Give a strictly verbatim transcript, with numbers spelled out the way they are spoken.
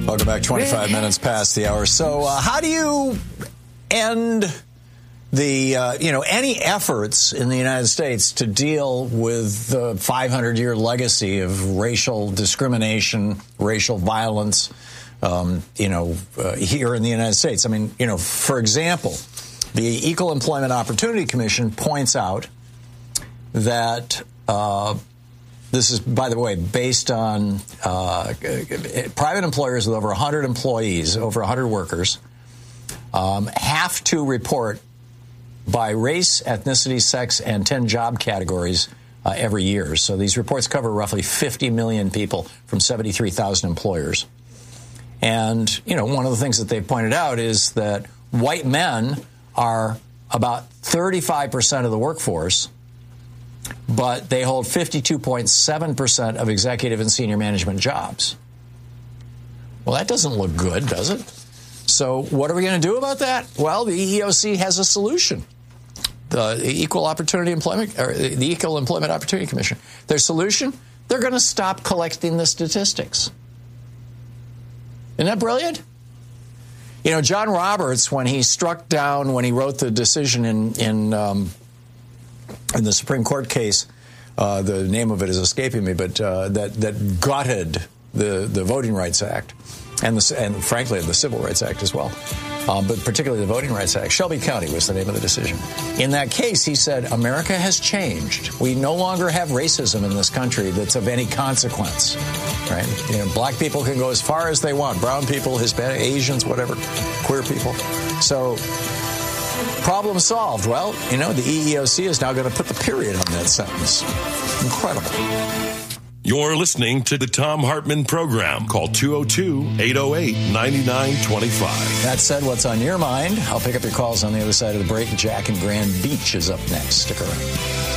Welcome back. twenty-five minutes past the hour. So uh, how do you end the, uh, you know, any efforts in the United States to deal with the five hundred year legacy of racial discrimination, racial violence, um, you know, uh, here in the United States? I mean, you know, for example, the Equal Employment Opportunity Commission points out that uh, this is, by the way, based on uh, private employers with over one hundred employees, over one hundred workers, um, have to report by race, ethnicity, sex, and ten job categories uh, every year. So these reports cover roughly fifty million people from seventy-three thousand employers. And, you know, one of the things that they've pointed out is that white men are about thirty-five percent of the workforce, but they hold fifty-two point seven percent of executive and senior management jobs. Well, that doesn't look good, does it? So what are we going to do about that? Well, the E E O C has a solution. The Equal Opportunity Employment, or the Equal Employment Opportunity Commission. Their solution? They're going to stop collecting the statistics. Isn't that brilliant? You know, John Roberts, when he struck down, when he wrote the decision in in, um, in the Supreme Court case, uh, the name of it is escaping me, but uh, that that gutted the the Voting Rights Act, and the, and frankly the Civil Rights Act as well, um, but particularly the Voting Rights Act. Shelby County was the name of the decision. In that case, he said, America has changed. We no longer have racism in this country that's of any consequence. Right? You know, black people can go as far as they want. Brown people, Hispanic, Asians, whatever, queer people. So, problem solved. Well, you know, the E E O C is now going to put the period on that sentence. Incredible. You're listening to the Thom Hartmann Program. Call two oh two, eight oh eight, nine nine two five. That said, what's on your mind? I'll pick up your calls on the other side of the break. Jack and Grand Beach is up next. Stick around.